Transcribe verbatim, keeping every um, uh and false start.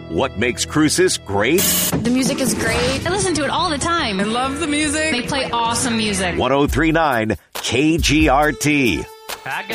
What makes Cruces great? The music is great. I listen to it all the time. I love the music. They play awesome music. ten thirty-nine K G R T. I got